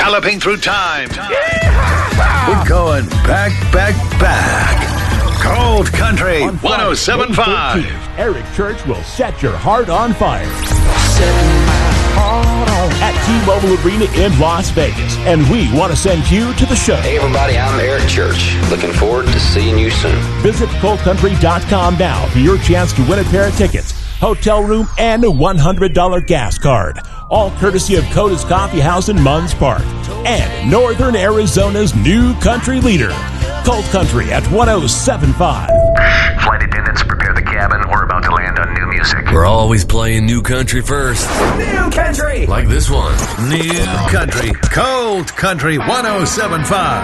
galloping through time. We're going back. Cold Country 107.5. Eric Church will set your heart on fire. At T-Mobile Arena in Las Vegas. And we want to send you to the show. Hey everybody, I'm Eric Church. Looking forward to seeing you soon. Visit coldcountry.com now for your chance to win a pair of tickets, hotel room, and a $100 gas card. All courtesy of Coda's Coffee House in Munns Park. And Northern Arizona's new country leader, Cold Country at 107.5. Flight attendants, prepare the cabin. We're about to land on new music. We're always playing new country first. New country! Like this one. New Country, Cold Country 107.5.